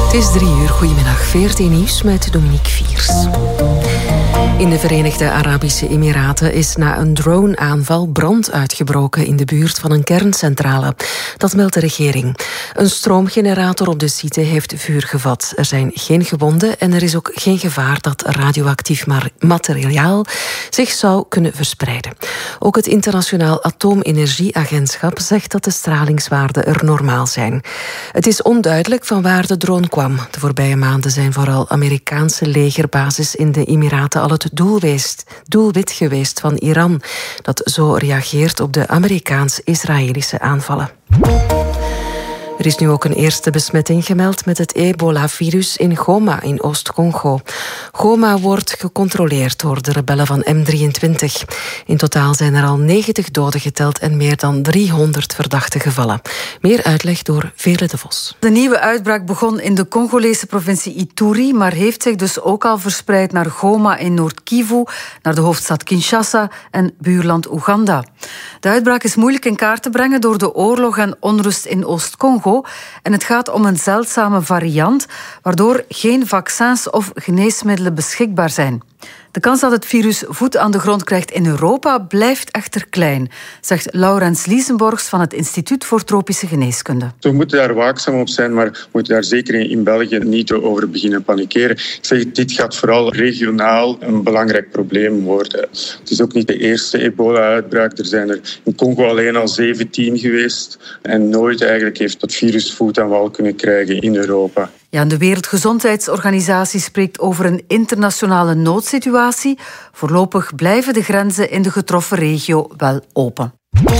Het is 3 uur. Goedemiddag. 14 nieuws met Dominique Viers. In de Verenigde Arabische Emiraten is na een drone-aanval brand uitgebroken in de buurt van een kerncentrale. Dat meldt de regering. Een stroomgenerator op de site heeft vuur gevat. Er zijn geen gewonden en er is ook geen gevaar dat radioactief materiaal zich zou kunnen verspreiden. Ook het Internationaal Atoomenergieagentschap zegt dat de stralingswaarden er normaal zijn. Het is onduidelijk van waar de drone kwam. De voorbije maanden zijn vooral Amerikaanse legerbases in de Emiraten al het doelwit geweest van Iran, dat zo reageert op de Amerikaans-Israëlische aanvallen. Er is nu ook een eerste besmetting gemeld met het ebola-virus in Goma in Oost-Congo. Goma wordt gecontroleerd door de rebellen van M23. In totaal zijn er al 90 doden geteld en meer dan 300 verdachte gevallen. Meer uitleg door Veerle de Vos. De nieuwe uitbraak begon in de Congolese provincie Ituri, maar heeft zich dus ook al verspreid naar Goma in Noord-Kivu, naar de hoofdstad Kinshasa en buurland Oeganda. De uitbraak is moeilijk in kaart te brengen door de oorlog en onrust in Oost-Congo. En het gaat om een zeldzame variant, waardoor geen vaccins of geneesmiddelen beschikbaar zijn. De kans dat het virus voet aan de grond krijgt in Europa blijft echter klein, zegt Laurens Liesenborgs van het Instituut voor Tropische Geneeskunde. We moeten daar waakzaam op zijn, maar we moeten daar zeker in België niet over beginnen panikeren. Ik zeg, dit gaat vooral regionaal een belangrijk probleem worden. Het is ook niet de eerste ebola-uitbraak. Er zijn er in Congo alleen al 17 geweest. En nooit eigenlijk heeft dat virus voet aan wal kunnen krijgen in Europa. Ja, de Wereldgezondheidsorganisatie spreekt over een internationale noodsituatie. Voorlopig blijven de grenzen in de getroffen regio wel open.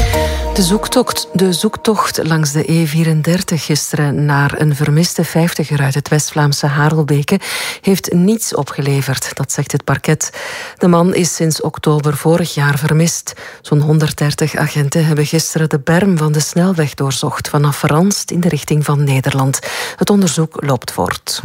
De zoektocht langs de E34 gisteren naar een vermiste 50er uit het West-Vlaamse Harelbeke heeft niets opgeleverd, dat zegt het parket. De man is sinds oktober vorig jaar vermist. Zo'n 130 agenten hebben gisteren de berm van de snelweg doorzocht vanaf Ranst in de richting van Nederland. Het onderzoek loopt voort.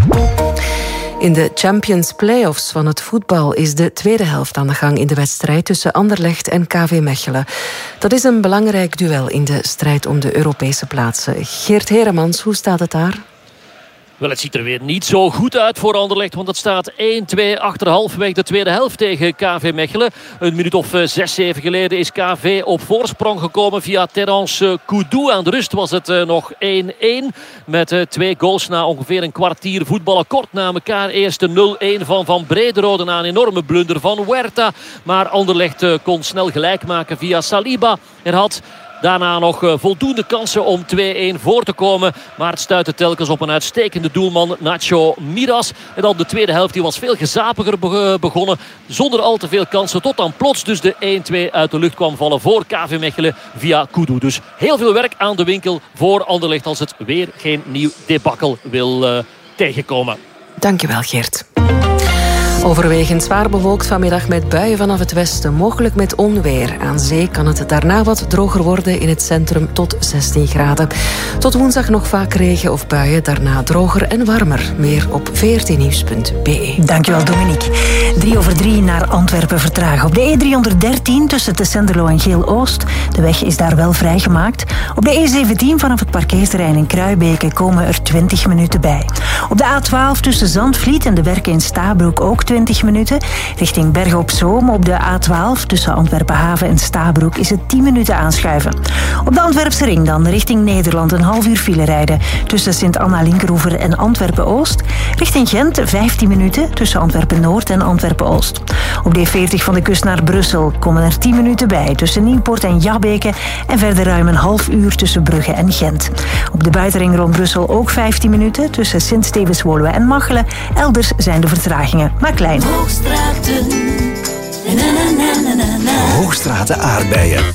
In de Champions Playoffs van het voetbal is de tweede helft aan de gang in de wedstrijd tussen Anderlecht en KV Mechelen. Dat is een belangrijk duel in de strijd om de Europese plaatsen. Geert Heremans, hoe staat het daar? Wel, het ziet er weer niet zo goed uit voor Anderlecht, want het staat 1-2 achter halverwege de tweede helft tegen KV Mechelen. Een minuut of 6-7 geleden is KV op voorsprong gekomen via Terence Koudou. Aan de rust was het nog 1-1 met 2 goals na ongeveer een kwartier voetballen kort na elkaar. Eerst de 0-1 van Van Brederode na een enorme blunder van Huerta. Maar Anderlecht kon snel gelijk maken via Saliba. Er had daarna nog voldoende kansen om 2-1 voor te komen. Maar het stuitte telkens op een uitstekende doelman, Nacho Miras. En dan de tweede helft, die was veel gezapiger begonnen. Zonder al te veel kansen. Tot dan plots dus de 1-2 uit de lucht kwam vallen voor KV Mechelen via Koudou. Dus heel veel werk aan de winkel voor Anderlecht als het weer geen nieuw debakkel wil tegenkomen. Dankjewel, Geert. Overwegend zwaar bewolkt vanmiddag met buien vanaf het westen, mogelijk met onweer. Aan zee kan het daarna wat droger worden, in het centrum tot 16 graden. Tot woensdag nog vaak regen of buien, daarna droger en warmer. Meer op 14nieuws.be. Dankjewel, Dominique. 3:03 naar Antwerpen vertragen. Op de E313 tussen Tessenderlo en Geel-Oost. De weg is daar wel vrijgemaakt. Op de E17 vanaf het parkeerterrein in Kruibeke komen er 20 minuten bij. Op de A12 tussen Zandvliet en de Werken in Stabroek ook 20 minuten. Richting Bergen op Zoom op de A12 tussen Antwerpen-Haven en Stabroek is het 10 minuten aanschuiven. Op de Antwerpse ring dan richting Nederland een half uur file rijden tussen Sint-Anna-Linkeroever en Antwerpen-Oost. Richting Gent 15 minuten tussen Antwerpen-Noord en Antwerpen-Oost. Op de E40 van de kust naar Brussel komen er 10 minuten bij tussen Nieuwpoort en Jabbeke en verder ruim een half uur tussen Brugge en Gent. Op de buitenring rond Brussel ook 15 minuten tussen Sint-Stevens-Woluwe en Machelen. Elders zijn de vertragingen maar klein. Hoogstraten aardbeien.